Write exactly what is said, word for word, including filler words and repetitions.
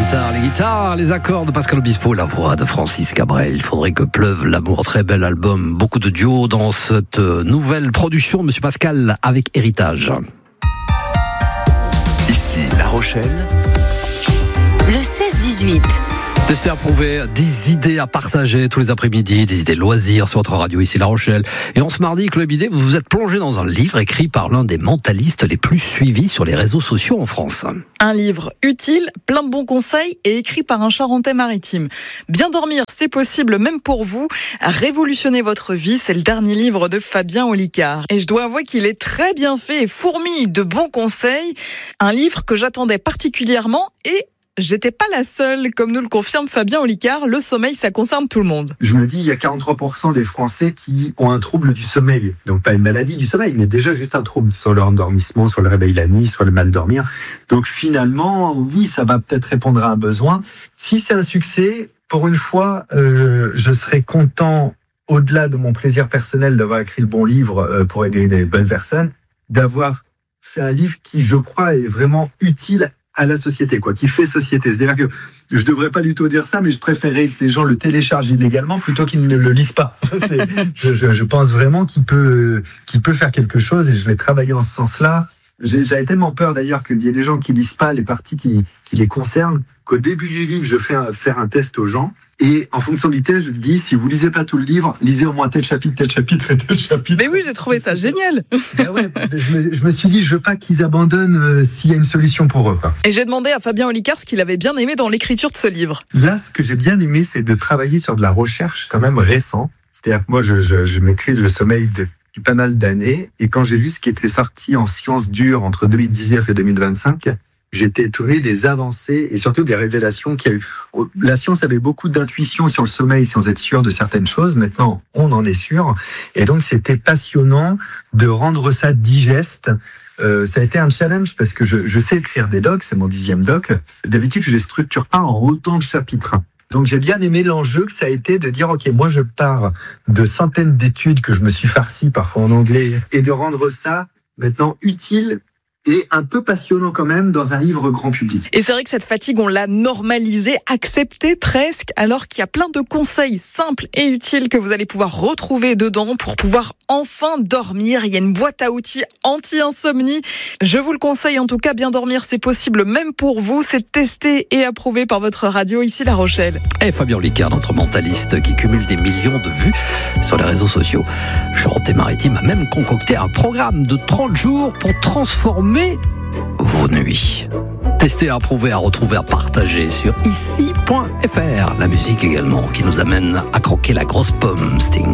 guitare, les guitares, les accords de Pascal Obispo, la voix de Francis Cabrel. Il faudrait que pleuve l'amour. Très bel album, beaucoup de duos dans cette nouvelle production de Monsieur Pascal avec Héritage. Ici La Rochelle, le seize dix-huit. Tester, approuver, des idées à partager tous les après-midi, des idées loisirs sur votre radio ici La Rochelle. Et en ce mardi, Club Idée, vous vous êtes plongé dans un livre écrit par l'un des mentalistes les plus suivis sur les réseaux sociaux en France. Un livre utile, plein de bons conseils et écrit par un Charentais maritime. Bien dormir, c'est possible même pour vous. Révolutionner votre vie, c'est le dernier livre de Fabien Olicard. Et je dois avouer qu'il est très bien fait et fourmille de bons conseils. Un livre que j'attendais particulièrement et j'étais pas la seule, comme nous le confirme Fabien Olicard, le sommeil, ça concerne tout le monde. Je me dis, il y a quarante-trois pour cent des Français qui ont un trouble du sommeil. Donc pas une maladie du sommeil, mais déjà juste un trouble sur leur endormissement, sur le réveil la nuit, sur le mal dormir. Donc finalement, oui, ça va peut-être répondre à un besoin. Si c'est un succès, pour une fois, euh, je serais content, au-delà de mon plaisir personnel d'avoir écrit le bon livre euh, pour aider les bonnes personnes, d'avoir fait un livre qui, je crois, est vraiment utile à la société, quoi, qui fait société. C'est-à-dire que je devrais pas du tout dire ça, mais je préférerais que ces gens le téléchargent illégalement plutôt qu'ils ne le lisent pas. C'est, je, je, je pense vraiment qu'il peut, qu'il peut faire quelque chose et je vais travailler en ce sens-là. J'ai, j'avais tellement peur d'ailleurs qu'il y ait des gens qui lisent pas les parties qui, qui les concernent, qu'au début du livre, je fais un, faire un test aux gens. Et en fonction du test, je dis, si vous lisez pas tout le livre, lisez au moins tel chapitre, tel chapitre et tel chapitre. Mais oui, j'ai trouvé ça génial. Ben ouais, je, me, je me suis dit, je veux pas qu'ils abandonnent euh, s'il y a une solution pour eux, quoi. Et j'ai demandé à Fabien Olicard ce qu'il avait bien aimé dans l'écriture de ce livre. Là, ce que j'ai bien aimé, c'est de travailler sur de la recherche quand même récent. C'est-à-dire que moi, je, je, je maîtrise le sommeil de, du pas mal d'années. Et quand j'ai vu ce qui était sorti en sciences dures entre deux mille dix-neuf et deux mille vingt-cinq, j'étais étonné des avancées et surtout des révélations qu'il y a eu. La science avait beaucoup d'intuition sur le sommeil sans être sûr de certaines choses. Maintenant, on en est sûr. Et donc, c'était passionnant de rendre ça digeste. Euh, ça a été un challenge parce que je, je sais écrire des docs, c'est mon dixième doc. D'habitude, je les structure pas en autant de chapitres. Donc, j'ai bien aimé l'enjeu que ça a été de dire, OK, moi, je pars de centaines d'études que je me suis farci parfois en anglais et de rendre ça maintenant utile et un peu passionnant quand même dans un livre grand public. Et c'est vrai que cette fatigue, on l'a normalisée, acceptée presque, alors qu'il y a plein de conseils simples et utiles que vous allez pouvoir retrouver dedans pour pouvoir enfin dormir. Il y a une boîte à outils anti-insomnie. Je vous le conseille en tout cas, bien dormir, c'est possible même pour vous. C'est testé et approuvé par votre radio ici La Rochelle. Et Fabien Olicard, notre mentaliste qui cumule des millions de vues sur les réseaux sociaux. Charentais Maritime a même concocté un programme de trente jours pour transformer vos nuits. Testé, approuvé, à retrouver, à partager sur ici point f r. La musique également qui nous amène à croquer la grosse pomme Sting.